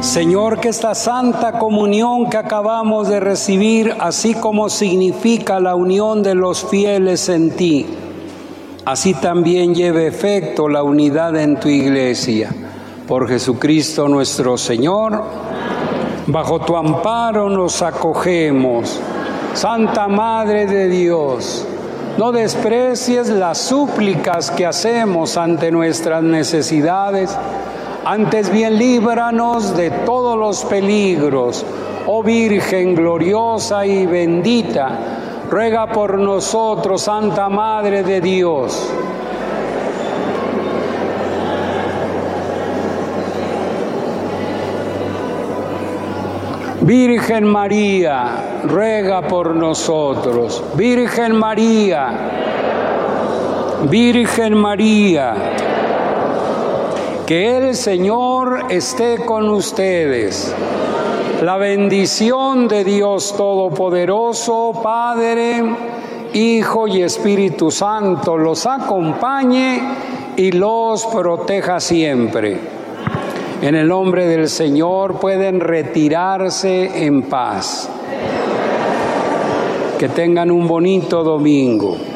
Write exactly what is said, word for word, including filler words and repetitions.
Señor, que esta santa comunión que acabamos de recibir, así como significa la unión de los fieles en ti, así también lleve efecto la unidad en tu iglesia. Por Jesucristo nuestro Señor, bajo tu amparo nos acogemos. Santa Madre de Dios, no desprecies las súplicas que hacemos ante nuestras necesidades, antes bien líbranos de todos los peligros. Oh Virgen gloriosa y bendita, ruega por nosotros, Santa Madre de Dios. Virgen María, ruega por nosotros. Virgen María, Virgen María, que el Señor esté con ustedes. La bendición de Dios Todopoderoso, Padre, Hijo y Espíritu Santo, los acompañe y los proteja siempre. En el nombre del Señor pueden retirarse en paz. Que tengan un bonito domingo.